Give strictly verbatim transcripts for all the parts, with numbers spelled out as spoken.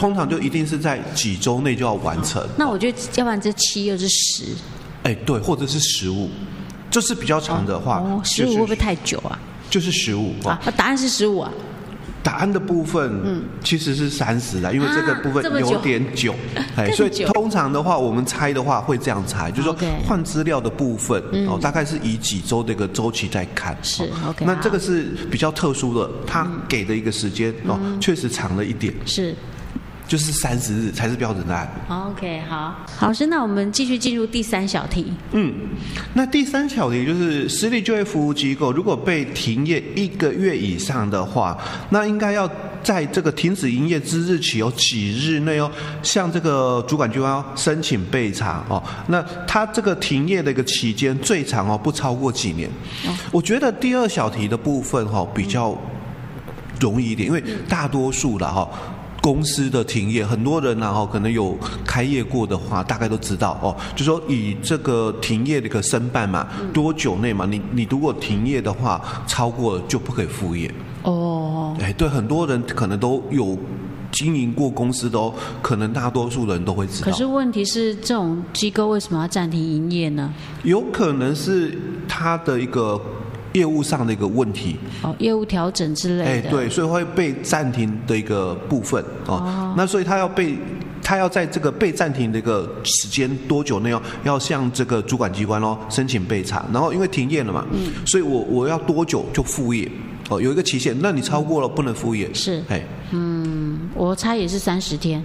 通常就一定是在几周内就要完成。 那我觉得要不然这七又是十， 哎，对，或者是十五，就是比较长的话， 哦，十五、就是、会不会太久啊？ 就是十五啊，答案是十五啊。 答案的部分，嗯，其实是三十啦，因为这个部分有点久，哎、啊，所以通常的话，我们猜的话会这样猜，就是说换资料的部分，嗯、哦，大概是以几周的一个周期在看， 是 OK。 那这个是比较特殊的，他给的一个时间、嗯、哦，确实长了一点， 是。 就是三十日才是标准答案。 OK， 好，老师，那我们继续进入第三小题。 嗯，那第三小题就是私立就业服务机构如果被停业一个月以上的话，那应该要在这个停止营业之日起有几日内哦，向这个主管机关申请备查哦。那他这个停业的一个期间最长哦不超过几年。哦、我觉得第二小题的部分哈、哦、比较容易一点，因为大多数了哈、哦。公司的停业，很多人然后可能有开业过的话，大概都知道哦。就说以这个停业的一个申办嘛，多久内嘛，你你如果停业的话，超过就不可以复业。哦，哎，对，很多人可能都有经营过公司的哦，可能大多数人都会知道。 可是问题是，这种机构为什么要暂停营业呢？ 有可能是他的一个业务上的一个问题哦，业务调整之类的，哎， 对，所以会被暂停的一个部分哦。哦那所以他要被，他要在这个被暂停的一个时间多久内哦，要向这个主管机关哦申请备查，然后因为停业了嘛，嗯，所以我我要多久就复业哦，有一个期限，那你超过了不能复业， 是，哎，嗯，我猜也是三十天。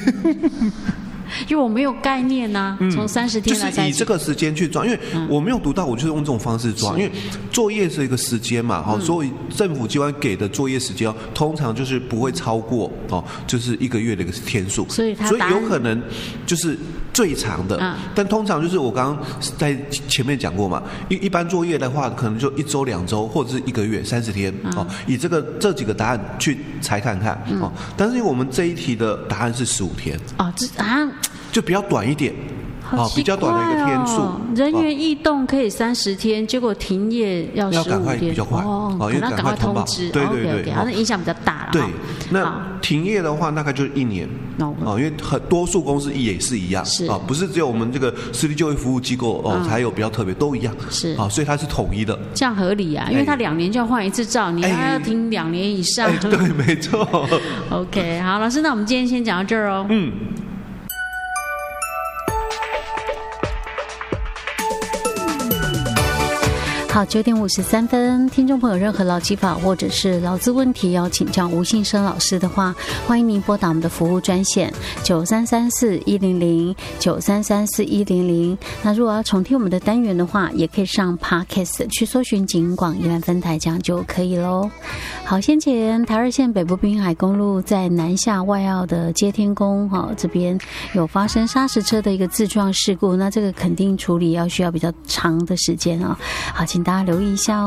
因为我没有概念呐、啊，从三十天来就是以这个时间去抓，因为我没有读到，我就是用这种方式抓。因为作业是一个时间嘛，哈、嗯，所以政府机关给的作业时间通常就是不会超过哦，就是一个月的一个天数。 所以它所以有可能就是最长的，嗯、但通常就是我刚刚在前面讲过嘛，一一般作业的话，可能就一周、两周或者是一个月三十天、嗯、哦，以这个这几个答案去猜看看、嗯、哦。但是因为我们这一题的答案是十五天哦，这啊。 就比较短一点， 好奇怪哦， 比较短的一个天数。 人员异动可以三十天，结果停业要十五天， 比较快哦，可能赶快通知。 对对对， 好，那影响比较大了。 对，那停业的话大概就是一年。哦，因为很多数公司也是一样， 是啊，不是只有我们这个私立就业服务机构哦才有比较特别，都一样。 是啊，所以它是统一的。 这样合理啊，因为它两年就要换一次照，你还要停两年以上。 对，没错。 OK， 好，老师，那我们今天先讲到这儿哦。 嗯。 好，九点五十三分，听众朋友任何劳基法或者是劳资问题要请教吴信生老师的话，欢迎您拨打我们的服务专线九三三四一零零九三三四一零零。那如果要重听我们的单元的话，也可以上 Podcast 去搜寻警广宜兰分台，这样就可以喽。好，先前台二线北部滨海公路在南下外澳的接天宫哈、哦、这边有发生砂石车的一个自撞事故，那这个肯定处理要需要比较长的时间啊、哦。好，请大家留意一下哦。